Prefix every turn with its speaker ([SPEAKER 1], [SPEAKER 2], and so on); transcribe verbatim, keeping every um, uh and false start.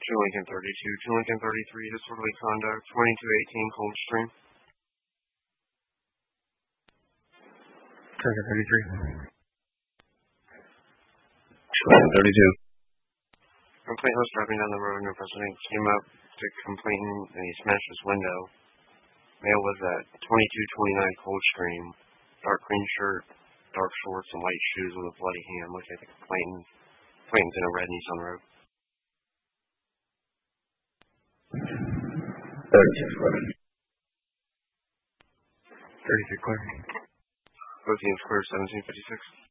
[SPEAKER 1] to Lincoln thirty-two to Lincoln thirty-three, disorderly conduct, twenty-two eighteen Coldstream.
[SPEAKER 2] Lincoln thirty-three. Lincoln thirty-two.
[SPEAKER 1] Complainant was driving down the road and a president came up to complainant and he smashed his window. Male was at twenty-two twenty-nine Coldstream, dark green shirt, dark shorts, and white shoes with a bloody hand. Looking at the complainant. Complainant's in a red Nissan Rogue.
[SPEAKER 2] thirty-two clear.
[SPEAKER 1] thirty-three clear. Proceeding square seventeen fifty-six.